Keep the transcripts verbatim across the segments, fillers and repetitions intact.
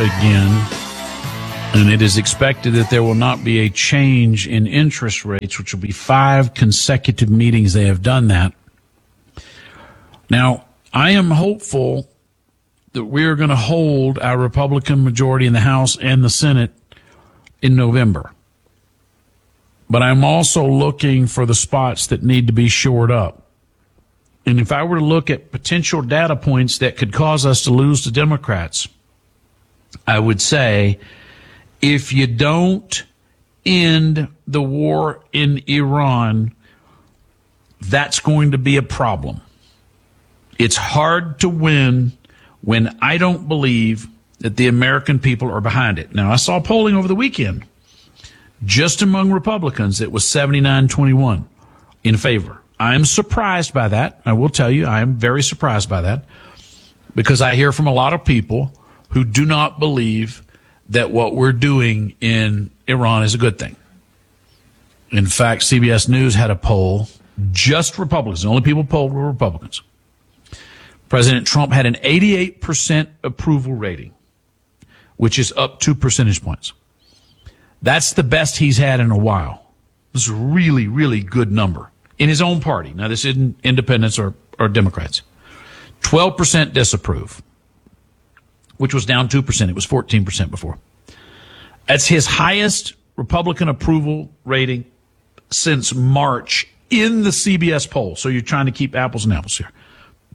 again. And it is expected that there will not be a change in interest rates, which will be five consecutive meetings they have done that. Now, I am hopeful that we are going to hold our Republican majority in the House and the Senate in November. But I'm also looking for the spots that need to be shored up. And if I were to look at potential data points that could cause us to lose to Democrats, I would say, if you don't end the war in Iran, that's going to be a problem. It's hard to win when I don't believe that the American people are behind it. Now, I saw polling over the weekend, just among Republicans, it was seventy-nine twenty-one in favor. I am surprised by that. I will tell you, I am very surprised by that, because I hear from a lot of people who do not believe that what we're doing in Iran is a good thing. In fact, C B S News had a poll, just Republicans. The only people polled were Republicans. President Trump had an eighty-eight percent approval rating, which is up two percentage points. That's the best he's had in a while. This is a really, really good number in his own party. Now, this isn't independents or, or Democrats. twelve percent disapprove, which was down two percent. It was fourteen percent before. That's his highest Republican approval rating since March in the C B S poll. So you're trying to keep apples and apples here.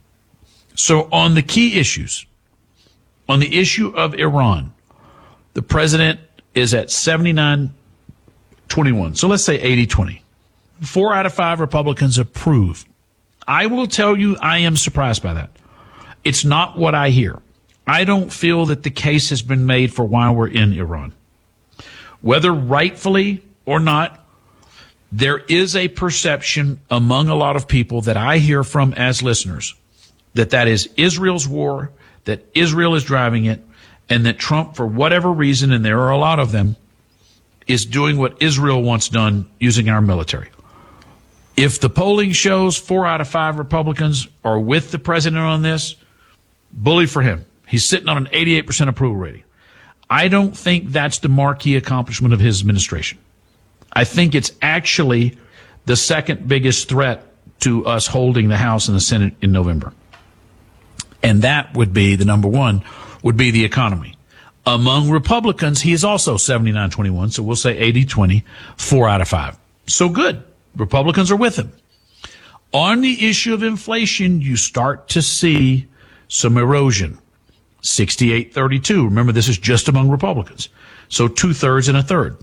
So on the key issues, on the issue of Iran, the president is at seventy-nine twenty-one. So let's say eighty twenty. Four out of five Republicans approve. I will tell you, I am surprised by that. It's not what I hear. I don't feel that the case has been made for why we're in Iran. Whether rightfully or not, there is a perception among a lot of people that I hear from as listeners that that is Israel's war, that Israel is driving it, and that Trump, for whatever reason, and there are a lot of them, is doing what Israel wants done using our military. If the polling shows four out of five Republicans are with the president on this, bully for him. He's sitting on an eighty-eight percent approval rating. I don't think that's the marquee accomplishment of his administration. I think it's actually the second biggest threat to us holding the House and the Senate in November. And that would be, the number one, would be the economy. Among Republicans, he is also seventy-nine twenty-one, so we'll say eighty twenty, four out of five. So good. Republicans are with him. On the issue of inflation, you start to see some erosion. sixty-eight thirty-two. Remember, this is just among Republicans. So two-thirds and a third.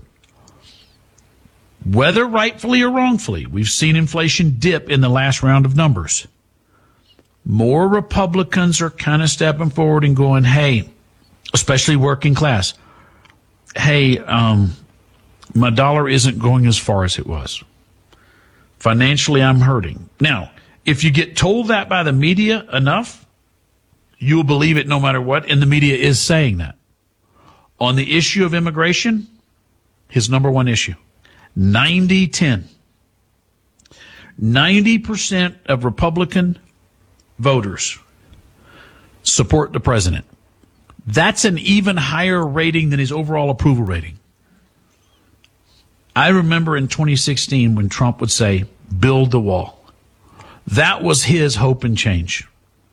Whether rightfully or wrongfully, we've seen inflation dip in the last round of numbers. More Republicans are kind of stepping forward and going, hey, especially working class, hey, um, my dollar isn't going as far as it was. Financially, I'm hurting. Now, if you get told that by the media enough, you'll believe it no matter what, and the media is saying that. On the issue of immigration, his number one issue, ninety ten. ninety percent of Republican voters support the president. That's an even higher rating than his overall approval rating. I remember in twenty sixteen when Trump would say, build the wall. That was his hope and change.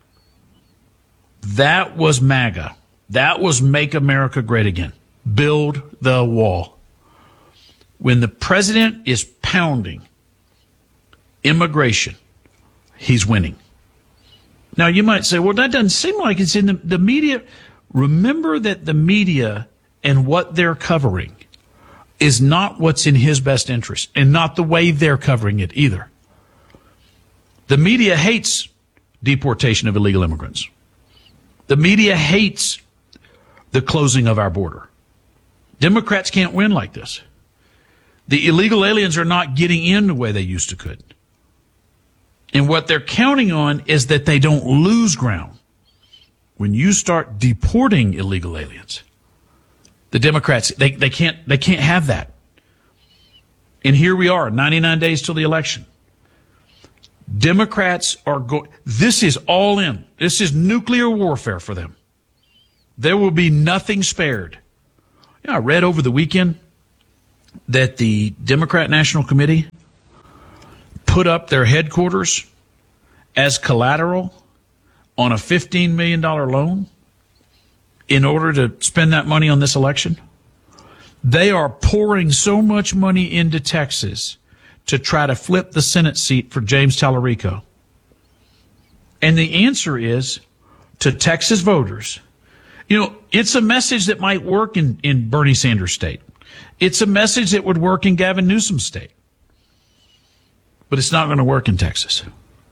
That was MAGA. That was Make America Great Again. Build the wall. When the president is pounding immigration, he's winning. Now, you might say, well, that doesn't seem like it's in the, the media. Remember that the media and what they're covering is not what's in his best interest, and not the way they're covering it either. The media hates deportation of illegal immigrants. The media hates the closing of our border. Democrats can't win like this. The illegal aliens are not getting in the way they used to could. And what they're counting on is that they don't lose ground. When you start deporting illegal aliens, the Democrats, they, they can't, they can't have that. And here we are, ninety-nine days till the election. Democrats are going, this is all in. This is nuclear warfare for them. There will be nothing spared. You know, I read over the weekend that the Democrat National Committee put up their headquarters as collateral on a fifteen million dollars loan in order to spend that money on this election. They are pouring so much money into Texas to try to flip the Senate seat for James Tallarico. And the answer is to Texas voters. You know, it's a message that might work in, in Bernie Sanders' state. It's a message that would work in Gavin Newsom's state. But it's not going to work in Texas.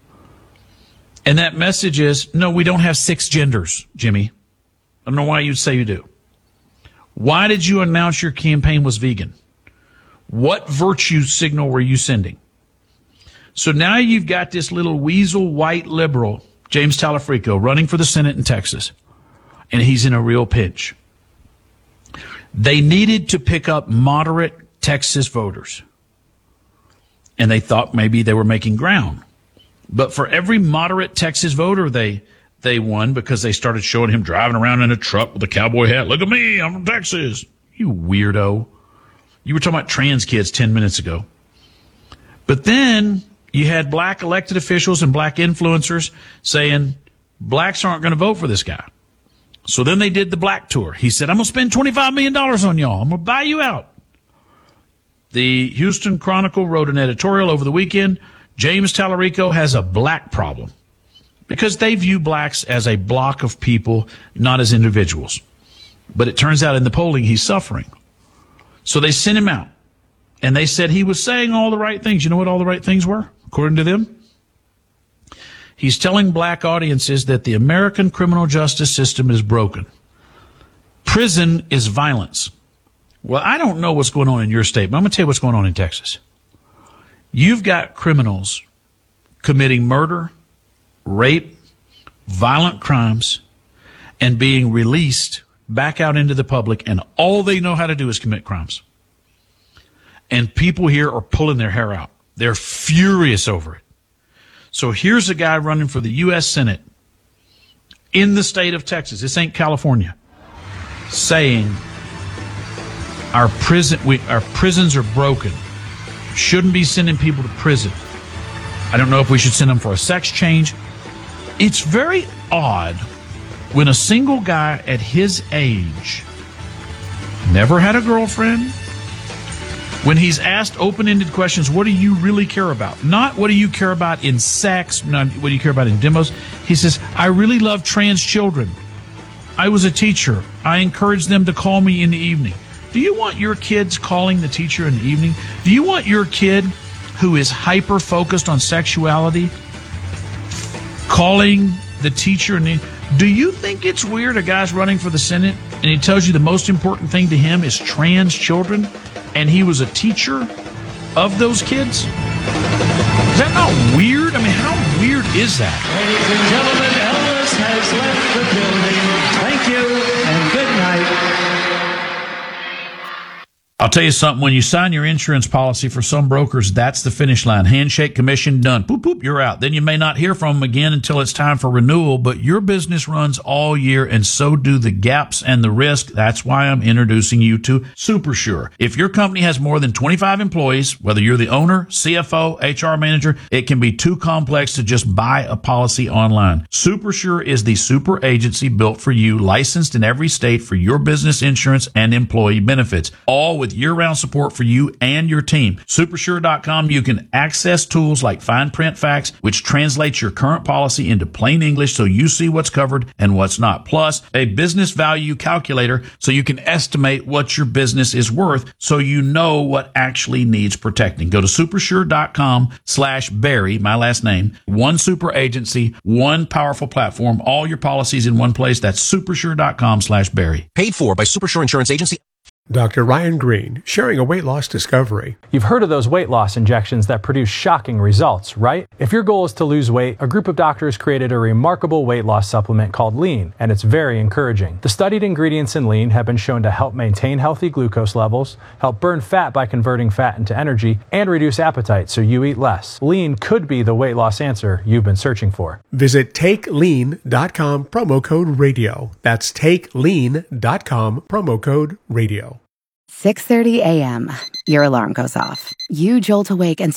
And that message is, no, we don't have six genders, Jimmy. I don't know why you'd say you do. Why did you announce your campaign was vegan? What virtue signal were you sending? So now you've got this little weasel white liberal, James Tallarico, running for the Senate in Texas, and he's in a real pinch. They needed to pick up moderate Texas voters, and they thought maybe they were making ground. But for every moderate Texas voter they they won, because they started showing him driving around in a truck with a cowboy hat. Look at me, I'm from Texas. You weirdo. You were talking about trans kids ten minutes ago. But then you had black elected officials and black influencers saying blacks aren't going to vote for this guy. So then they did the black tour. He said, I'm going to spend twenty-five million dollars on y'all. I'm going to buy you out. The Houston Chronicle wrote an editorial over the weekend. James Tallarico has a black problem because they view blacks as a block of people, not as individuals. But it turns out in the polling, he's suffering. So they sent him out, and they said he was saying all the right things. You know what all the right things were, according to them? He's telling black audiences that the American criminal justice system is broken. Prison is violence. Well, I don't know what's going on in your state, but I'm going to tell you what's going on in Texas. You've got criminals committing murder, rape, violent crimes, and being released back out into the public, and all they know how to do is commit crimes. And people here are pulling their hair out. They're furious over it. So here's a guy running for the U S Senate in the state of Texas. This ain't California. Saying our prison, we, our prisons are broken. Shouldn't be sending people to prison. I don't know if we should send them for a sex change. It's very odd when a single guy at his age, never had a girlfriend, when he's asked open-ended questions, what do you really care about? Not what do you care about in sex, not what do you care about in demos. He says, I really love trans children. I was a teacher. I encouraged them to call me in the evening. Do you want your kids calling the teacher in the evening? Do you want your kid who is hyper-focused on sexuality calling the teacher in the evening? Do you think it's weird a guy's running for the Senate and he tells you the most important thing to him is trans children, and he was a teacher of those kids? Is that not weird? I mean, how weird is that? Ladies and gentlemen, Elvis has left the building. Thank you and good night. I'll tell you something. When you sign your insurance policy, for some brokers, that's the finish line. Handshake, commission, done. Boop, boop, you're out. Then you may not hear from them again until it's time for renewal, but your business runs all year, and so do the gaps and the risk. That's why I'm introducing you to SuperSure. If your company has more than twenty-five employees, whether you're the owner, C F O, H R manager, it can be too complex to just buy a policy online. SuperSure is the super agency built for you, licensed in every state for your business insurance and employee benefits, all with year-round support for you and your team. Supersure dot com, you can access tools like fine print facts, which translates your current policy into plain English so you see what's covered and what's not. Plus, a business value calculator so you can estimate what your business is worth so you know what actually needs protecting. Go to supersure dot com slash Barry, my last name, one super agency, one powerful platform, all your policies in one place. That's supersure dot com slash Barry. Paid for by Supersure Insurance Agency. Doctor Ryan Green, sharing a weight loss discovery. You've heard of those weight loss injections that produce shocking results, right? If your goal is to lose weight, a group of doctors created a remarkable weight loss supplement called Lean, and it's very encouraging. The studied ingredients in Lean have been shown to help maintain healthy glucose levels, help burn fat by converting fat into energy, and reduce appetite so you eat less. Lean could be the weight loss answer you've been searching for. Visit take lean dot com, promo code radio. That's take lean dot com, promo code radio. six thirty a.m. Your alarm goes off. You jolt awake and